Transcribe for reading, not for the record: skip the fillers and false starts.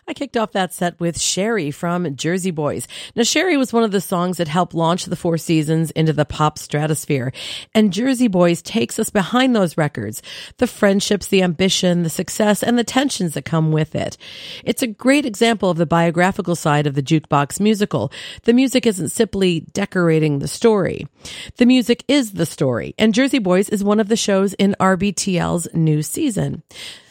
I kicked off that set with Sherry from Jersey Boys. Now, Sherry was one of the songs that helped launch the Four Seasons into the pop stratosphere. And Jersey Boys takes us behind those records, the friendships, the ambition, the success, and the tensions that come with it. It's a great example of the biographical side of the jukebox musical. The music isn't simply decorating the story. The music is the story. And Jersey Boys is one of the shows in RBTL's new season.